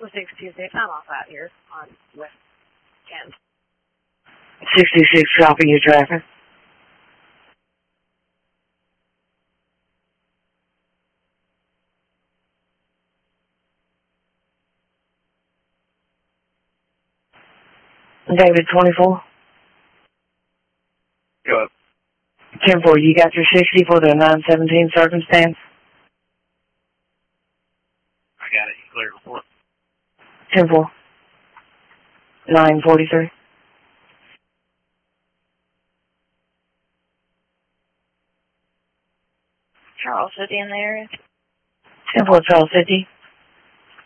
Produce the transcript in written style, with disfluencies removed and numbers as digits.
6 Tuesday, time off out here on West 10. 66, copy your traffic. David 24. Go up. 10-4, you got your 60 for the 917 circumstance? I got it. You clear report. 10-4. 943. Charles City in the area. 10-4, Charles 50.